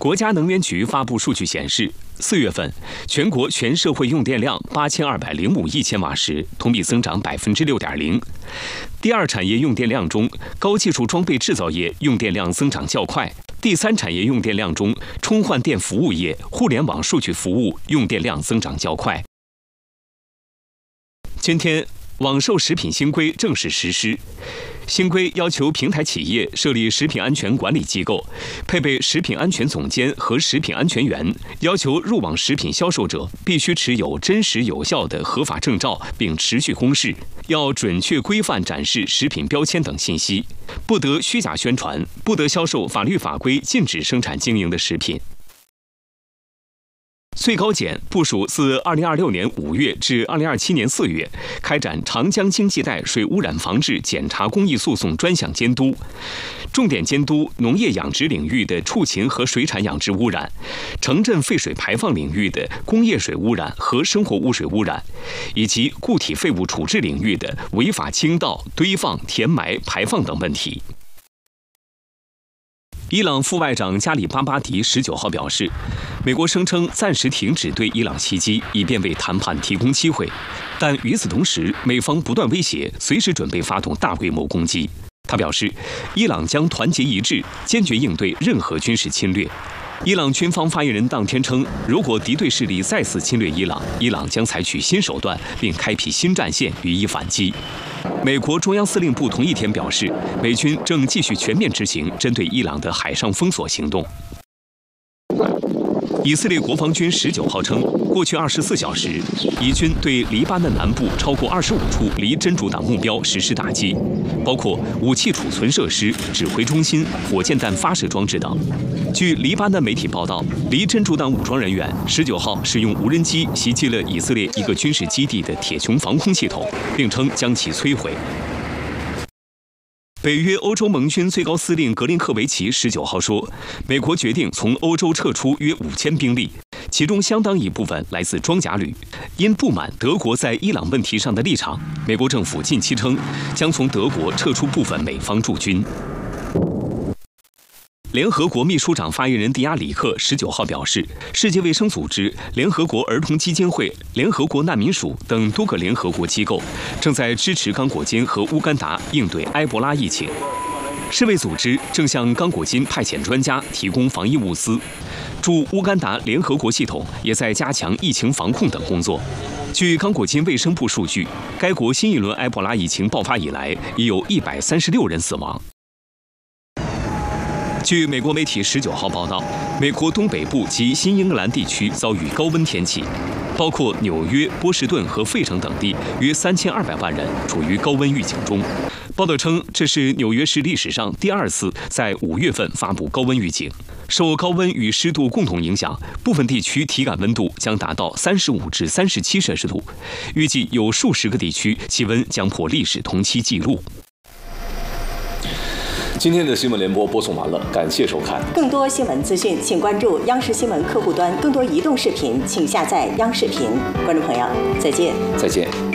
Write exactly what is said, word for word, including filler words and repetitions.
国家能源局发布数据显示，四月份全国全社会用电量八千二百零五亿千瓦时，同比增长百分之六点零。第二产业用电量中，高技术装备制造业用电量增长较快；第三产业用电量中，充换电服务业、互联网数据服务用电量增长较快。今天，网售食品新规正式实施。新规要求平台企业设立食品安全管理机构，配备食品安全总监和食品安全员，要求入网食品销售者必须持有真实有效的合法证照，并持续公示，要准确规范展示食品标签等信息，不得虚假宣传，不得销售法律法规禁止生产经营的食品。最高检部署自二零二六年五月至二零二七年四月开展长江经济带水污染防治检查公益诉讼专项监督，重点监督农业养殖领域的畜禽和水产养殖污染，城镇废水排放领域的工业水污染和生活污水污染，以及固体废物处置领域的违法倾倒、堆放、填埋、排放等问题。伊朗副外长加里巴巴迪十九号表示，美国声称暂时停止对伊朗袭击，以便为谈判提供机会，但与此同时，美方不断威胁，随时准备发动大规模攻击。他表示，伊朗将团结一致，坚决应对任何军事侵略。伊朗军方发言人当天称，如果敌对势力再次侵略伊朗，伊朗将采取新手段，并开辟新战线予以反击。美国中央司令部同一天表示，美军正继续全面执行针对伊朗的海上封锁行动。以色列国防军十九号称，过去二十四小时，以军对黎巴嫩南部超过二十五处离真主党目标实施打击，包括武器储存设施、指挥中心、火箭弹发射装置等。据黎巴嫩媒体报道，离真主党武装人员十九号使用无人机袭击了以色列一个军事基地的铁穹防空系统，并称将其摧毁。北约欧洲盟军最高司令格林克维奇十九号说，美国决定从欧洲撤出约五千兵力，其中相当一部分来自装甲旅。因不满德国在伊朗问题上的立场，美国政府近期称将从德国撤出部分美方驻军。联合国秘书长发言人迪亚里克十九号表示，世界卫生组织、联合国儿童基金会、联合国难民署等多个联合国机构正在支持刚果金和乌干达应对埃博拉疫情。世卫组织正向刚果金派遣专家提供防疫物资，驻乌干达联合国系统也在加强疫情防控等工作。据刚果金卫生部数据，该国新一轮埃博拉疫情爆发以来，已有一百三十六人死亡。据美国媒体十九号报道，美国东北部及新英格兰地区遭遇高温天气，包括纽约、波士顿和费城等地约三千二百万人处于高温预警中。报道称，这是纽约市历史上第二次在五月份发布高温预警。受高温与湿度共同影响，部分地区体感温度将达到三十五至三十七摄氏度，预计有数十个地区气温将破历史同期纪录。 今天的新闻联播播送完了，感谢收看。 更多新闻资讯，请关注央视新闻客户端；更多移动视频，请下载央视频。观众朋友，再见。 再见。